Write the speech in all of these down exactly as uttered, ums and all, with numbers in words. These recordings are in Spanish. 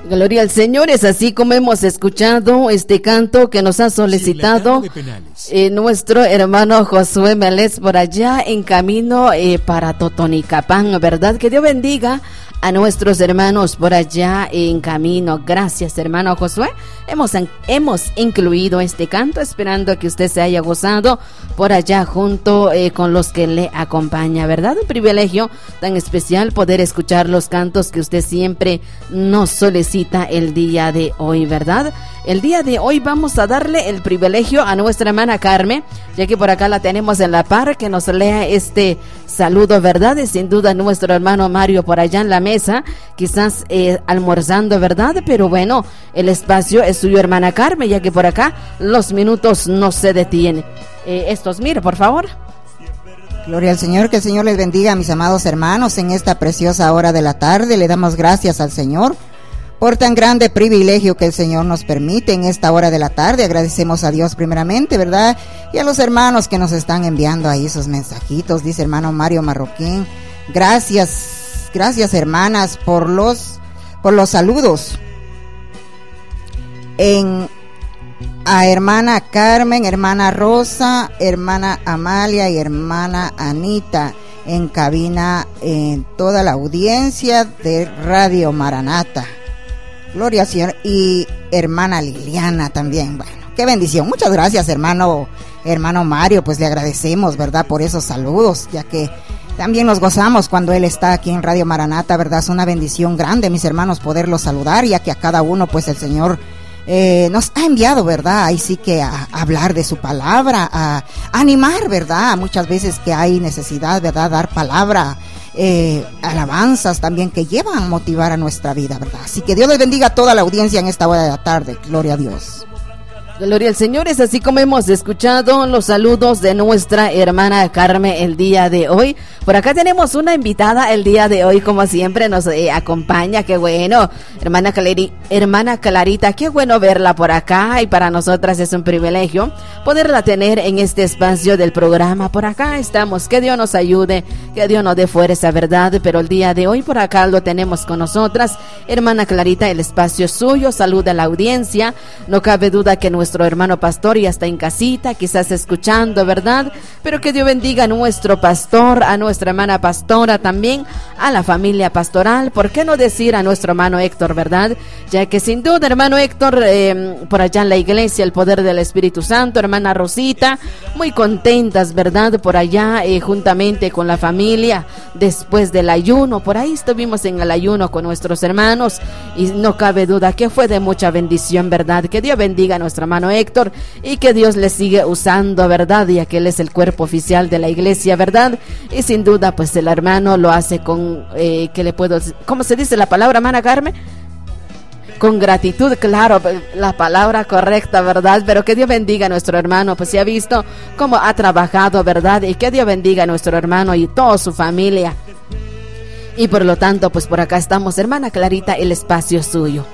Gloria al Señor, es así como hemos escuchado este canto que nos ha solicitado eh, nuestro hermano Josué Melés por allá en camino eh, para Totonicapán, ¿verdad? Que Dios bendiga a nuestros hermanos por allá en camino. Gracias, hermano Josué. Hemos, hemos incluido este canto esperando que usted se haya gozado por allá junto eh, con los que le acompaña, ¿verdad? Un privilegio tan especial poder escuchar los cantos que usted siempre nos solicita el día de hoy, ¿verdad? El día de hoy vamos a darle el privilegio a nuestra hermana Carmen, ya que por acá la tenemos en la par, que nos lea este saludo, ¿verdad? Y sin duda nuestro hermano Mario por allá en la mesa, quizás eh, almorzando, ¿verdad? Pero bueno, el espacio es suyo, hermana Carmen, ya que por acá los minutos no se detienen. Eh, estos, mire, por favor. Gloria al Señor, que el Señor les bendiga, mis amados hermanos, en esta preciosa hora de la tarde. Le damos gracias al Señor por tan grande privilegio que el Señor nos permite en esta hora de la tarde. Agradecemos a Dios primeramente, ¿verdad? Y a los hermanos que nos están enviando ahí esos mensajitos. Dice hermano Mario Marroquín, gracias, gracias hermanas por los, por los saludos. En, a hermana Carmen, hermana Rosa, hermana Amalia y hermana Anita en cabina, en toda la audiencia de Radio Maranata. Gloria al Señor. Y hermana Liliana también. Bueno, qué bendición. Muchas gracias, hermano, hermano Mario. Pues le agradecemos, ¿verdad?, por esos saludos, ya que también nos gozamos cuando él está aquí en Radio Maranata, ¿verdad? Es una bendición grande, mis hermanos, poderlo saludar, ya que a cada uno, pues el Señor eh, nos ha enviado, ¿verdad? Ahí sí que a, a hablar de su palabra, a, a animar, ¿verdad? Muchas veces que hay necesidad, ¿verdad?, dar palabra. Eh, alabanzas también que llevan a motivar a nuestra vida, ¿verdad? Así que Dios les bendiga a toda la audiencia en esta hora de la tarde. Gloria a Dios. Gloria al Señor, es así como hemos escuchado los saludos de nuestra hermana Carmen el día de hoy. Por acá tenemos una invitada el día de hoy, como siempre nos eh, acompaña, qué bueno, hermana, Clari, hermana Clarita, qué bueno verla por acá, y para nosotras es un privilegio poderla tener en este espacio del programa. Por acá estamos, que Dios nos ayude, que Dios nos dé fuerza, ¿verdad? Pero el día de hoy por acá lo tenemos con nosotras, hermana Clarita, el espacio es suyo, saluda a la audiencia, no cabe duda que nuestro Nuestro hermano pastor ya está en casita, quizás escuchando, ¿verdad? Pero que Dios bendiga a nuestro pastor, a nuestra hermana pastora también, a la familia pastoral, ¿por qué no decir a nuestro hermano Héctor, verdad? Ya que sin duda, hermano Héctor, eh, por allá en la iglesia, el poder del Espíritu Santo, hermana Rosita, muy contentas, ¿verdad? Por allá, eh, juntamente con la familia, después del ayuno, por ahí estuvimos en el ayuno con nuestros hermanos, y no cabe duda que fue de mucha bendición, ¿verdad? Que Dios bendiga a nuestro hermano Héctor y que Dios le sigue usando, ¿verdad? Ya que él es el cuerpo oficial de la iglesia, ¿verdad? Y sin duda, pues el hermano lo hace con, eh, ¿qué le puedo decir? ¿Cómo se dice la palabra, hermana Carmen? Con gratitud, claro, la palabra correcta, ¿verdad? Pero que Dios bendiga a nuestro hermano, pues se ha visto cómo ha trabajado, ¿verdad? Y que Dios bendiga a nuestro hermano y toda su familia. Y por lo tanto, pues por acá estamos, hermana Clarita, el espacio es suyo.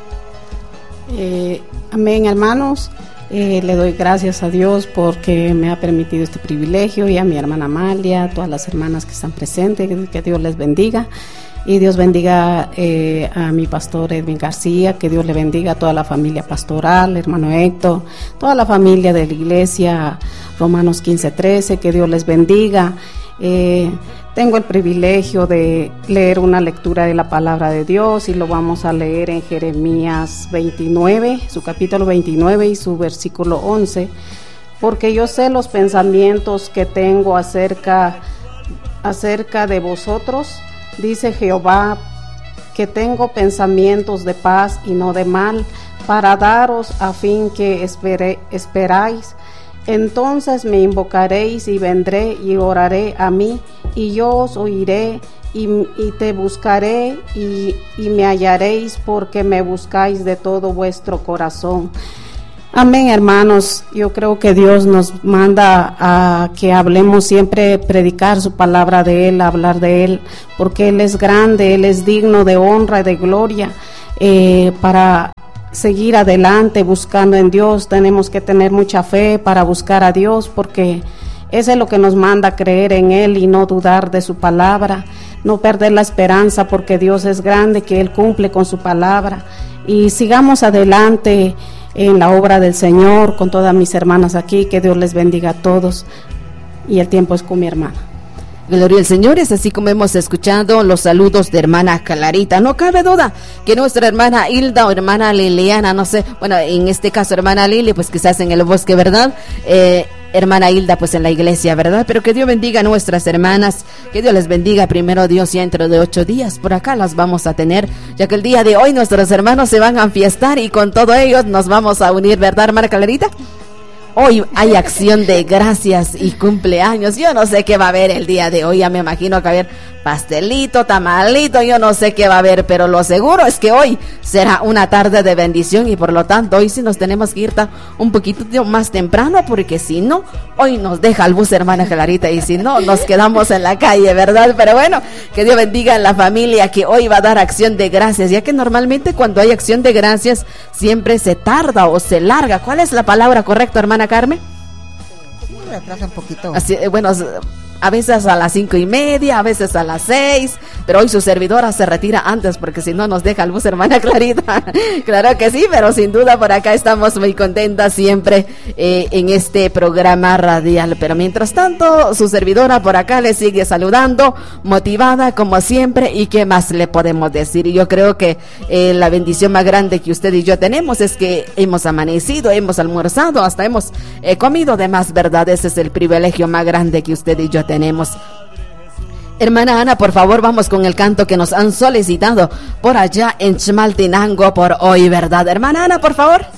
Eh, amén, hermanos. Eh, le doy gracias a Dios porque me ha permitido este privilegio, y a mi hermana Amalia, a todas las hermanas que están presentes, que, que Dios les bendiga, y Dios bendiga eh, a mi pastor Edwin García, que Dios le bendiga a toda la familia pastoral, hermano Héctor, toda la familia de la iglesia, Romanos quince trece, que Dios les bendiga. Eh, tengo el privilegio de leer una lectura de la palabra de Dios, y lo vamos a leer en Jeremías veintinueve, su capítulo veintinueve y su versículo once. Porque yo sé los pensamientos que tengo acerca, acerca de vosotros, dice Jehová, que tengo pensamientos de paz y no de mal, para daros a fin que espere, esperáis. Entonces me invocaréis y vendré y oraré a mí, y yo os oiré y, y te buscaré y, y me hallaréis, porque me buscáis de todo vuestro corazón. Amén, hermanos. Yo creo que Dios nos manda a que hablemos siempre, predicar su palabra de Él, hablar de Él, porque Él es grande, Él es digno de honra y de gloria. Eh, para seguir adelante buscando en Dios tenemos que tener mucha fe para buscar a Dios, porque ese es lo que nos manda, creer en Él y no dudar de su palabra, no perder la esperanza, porque Dios es grande, que Él cumple con su palabra. y sigamos adelante en la obra del Señor con todas mis hermanas aquí. Que Dios les bendiga a todos, y el tiempo es con mi hermana. Gloria al Señor. Es así como hemos escuchado los saludos de hermana Clarita. No cabe duda que nuestra hermana Hilda o hermana Liliana, no sé, bueno, en este caso hermana Lili, pues quizás en el bosque, ¿verdad? Eh, hermana Hilda, pues en la iglesia, ¿verdad? Pero que Dios bendiga a nuestras hermanas, que Dios les bendiga. Primero Dios, y dentro de ocho días por acá las vamos a tener, ya que el día de hoy nuestros hermanos se van a fiestar y con todos ellos nos vamos a unir, ¿verdad, hermana Clarita? Hoy hay acción de gracias y cumpleaños. Yo no sé qué va a haber el día de hoy. Ya me imagino que va a haber pastelito, tamalito, yo no sé qué va a haber, pero lo seguro es que hoy será una tarde de bendición, y por lo tanto hoy sí nos tenemos que ir un poquito más temprano, porque si no, hoy nos deja el bus, hermana Clarita, y si no, nos quedamos en la calle, ¿verdad? Pero bueno, que Dios bendiga a la familia que hoy va a dar acción de gracias, ya que normalmente cuando hay acción de gracias siempre se tarda o se larga. ¿Cuál es la palabra correcta, hermana Carmen? Sí, retrasa un poquito. Así, bueno, a veces a las cinco y media, a veces a las seis, pero hoy su servidora se retira antes, porque si no nos deja el bus, hermana Clarita. Claro que sí, pero sin duda por acá estamos muy contentas siempre eh, en este programa radial. Pero mientras tanto, su servidora por acá le sigue saludando, motivada como siempre, y qué más le podemos decir. Y yo creo que eh, la bendición más grande que usted y yo tenemos es que hemos amanecido, hemos almorzado, hasta hemos eh, comido de más, ¿verdad? Ese es el privilegio más grande que usted y yo tenemos. Hermana Ana, por favor, vamos con el canto que nos han solicitado por allá en Chmaltenango por hoy, ¿verdad? Hermana Ana, por favor.